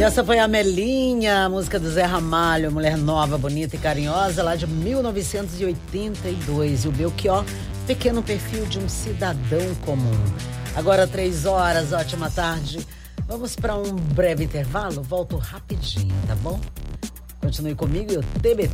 E essa foi a Melinha, a música do Zé Ramalho, Mulher Nova, Bonita e Carinhosa, lá de 1982. E o Belchior, Pequeno Perfil de um Cidadão Comum. Agora 3 horas, ótima tarde. Vamos para um breve intervalo, volto rapidinho, tá bom? Continue comigo e o TBT.